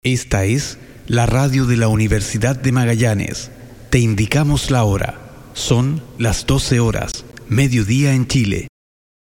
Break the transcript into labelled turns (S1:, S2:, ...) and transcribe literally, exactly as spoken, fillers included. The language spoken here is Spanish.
S1: Esta es la radio de la Universidad de Magallanes. Te indicamos la hora. Son las doce horas, mediodía en Chile.